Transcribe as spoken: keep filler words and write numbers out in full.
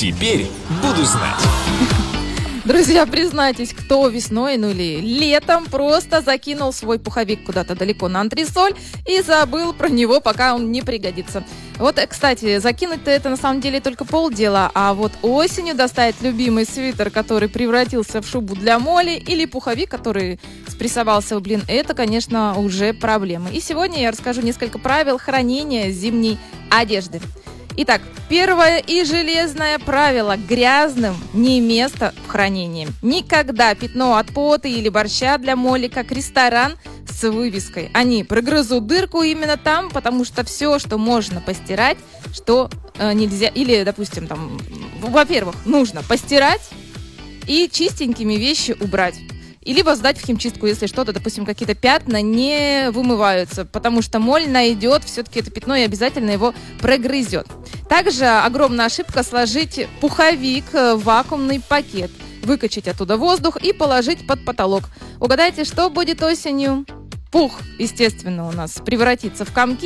Теперь буду знать. Друзья, признайтесь, кто весной, ну или летом просто закинул свой пуховик куда-то далеко на антресоль и забыл про него, пока он не пригодится. Вот, кстати, закинуть-то это на самом деле только полдела, а вот осенью достать любимый свитер, который превратился в шубу для моли, или пуховик, который спрессовался, блин, это, конечно, уже проблемы. И сегодня я расскажу несколько правил хранения зимней одежды. Итак, первое и железное правило: грязным не место в хранении. Никогда пятно от пота или борща для моли, как ресторан с вывеской. Они прогрызут дырку именно там, потому что все, что можно постирать, что э, нельзя, или, допустим, там, во-первых, нужно постирать и чистенькими вещи убрать. И либо сдать в химчистку, если что-то, допустим, какие-то пятна не вымываются, потому что моль найдет все-таки это пятно и обязательно его прогрызет. Также огромная ошибка — сложить пуховик в вакуумный пакет, выкачать оттуда воздух и положить под потолок. Угадайте, что будет осенью? Пух, естественно, у нас превратится в комки.